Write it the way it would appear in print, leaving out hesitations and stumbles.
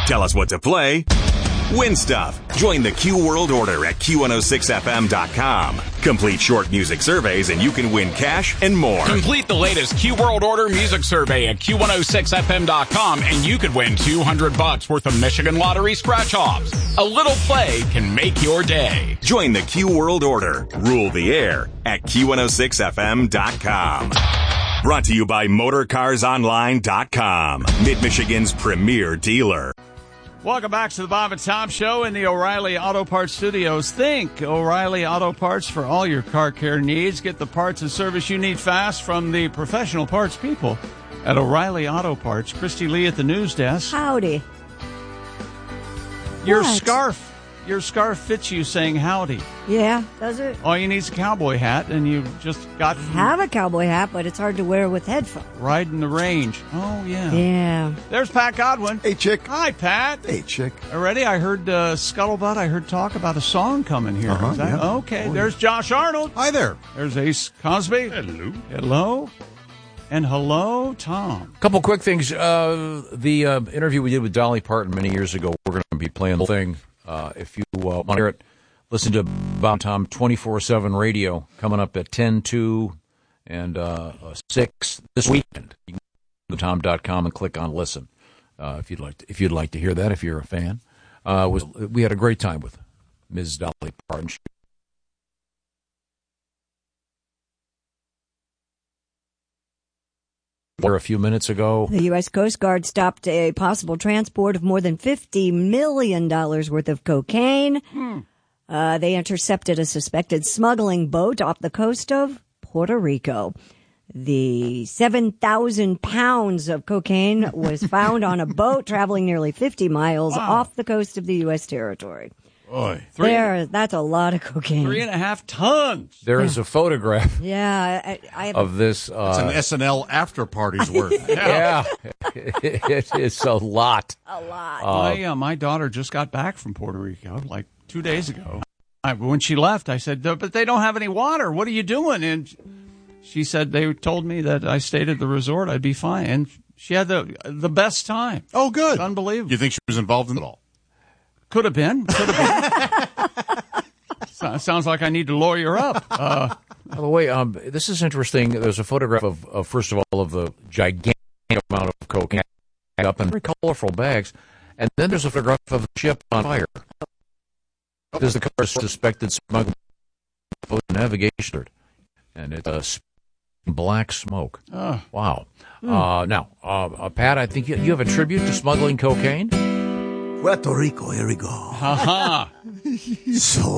Tell us what to play. Win stuff. Join the Q World Order at Q106FM.com. Complete short music surveys and you can win cash and more. Complete the latest Q World Order music survey at Q106FM.com and you could win $200 worth of Michigan Lottery scratch-offs. A little play can make your day. Join the Q World Order. Rule the air at Q106FM.com. Brought to you by MotorCarsOnline.com, Mid-Michigan's premier dealer. Welcome back to the Bob and Tom Show in the O'Reilly Auto Parts Studios. Think O'Reilly Auto Parts for all your car care needs. Get the parts and service you need fast from the professional parts people at O'Reilly Auto Parts. Christy Lee at the news desk. Howdy. Your scarf fits you saying howdy. Yeah, does it? All you need is a cowboy hat, and you just got... I have a cowboy hat, but it's hard to wear with headphones. Riding the range. Oh, yeah. Yeah. There's Pat Godwin. Hey, Chick. Hi, Pat. Hey, Chick. Already, I heard Scuttlebutt. I heard talk about a song coming here. Is that, yeah. Okay, there's Josh Arnold. Hi there. There's Ace Cosby. Hello. Hello. And hello, Tom. Couple quick things. The interview we did with Dolly Parton many years ago, we're going to be playing the thing. If you want to hear it, listen to Bob and Tom 24/7 radio coming up at 10, 2, and 6 this weekend. You can go to tom.com and click on listen if you'd like to hear that, if you're a fan. We had a great time with Ms. Dolly Parton. A few minutes ago. The U.S. Coast Guard stopped a possible transport of more than $50 million worth of cocaine. They intercepted a suspected smuggling boat off the coast of Puerto Rico. The 7,000 pounds of cocaine was found on a boat traveling nearly 50 miles off the coast of the U.S. territory. Boy, that's a lot of cocaine. 3.5 tons. There is a photograph I of this. It's an SNL after party's worth. Yeah, it is a lot. A lot. My daughter just got back from Puerto Rico like 2 days ago. When she left, I said, but they don't have any water. What are you doing? And she said, they told me that I stayed at the resort, I'd be fine. And she had the best time. Oh, good. It's unbelievable. You think she was involved in it all? Could have been. Sounds like I need to lawyer up. By the way, this is interesting. There's a photograph of first of all, of the gigantic amount of cocaine up in very colorful bags. And then there's a photograph of the ship on fire. There's the car suspected smuggling navigation. And it's black smoke. Wow. Now, Pat, I think you have a tribute to smuggling cocaine? Puerto Rico, here we go. Ha-ha. So